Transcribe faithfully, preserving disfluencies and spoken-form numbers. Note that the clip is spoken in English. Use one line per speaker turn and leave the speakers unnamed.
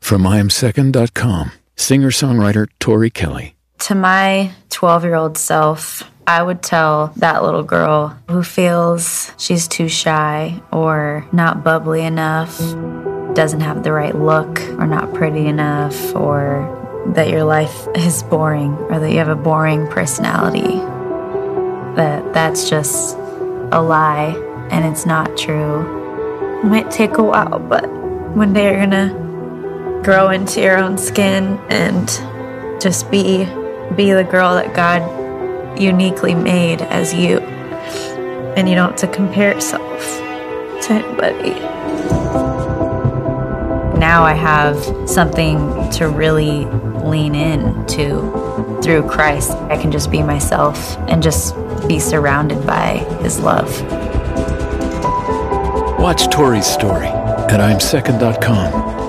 From I am second dot com, singer-songwriter Tori Kelly.
To my twelve-year-old self, I would tell that little girl who feels she's too shy or not bubbly enough, doesn't have the right look or not pretty enough, or that your life is boring or that you have a boring personality, that that's just a lie and it's not true. It might take a while, but one day you're gonna grow into your own skin and just be be the girl that God uniquely made as you, and you don't have to compare yourself to anybody. Now I have something to really lean in to through Christ. I can just be myself and just be surrounded by his love.
Watch Tori's story at I am second dot com.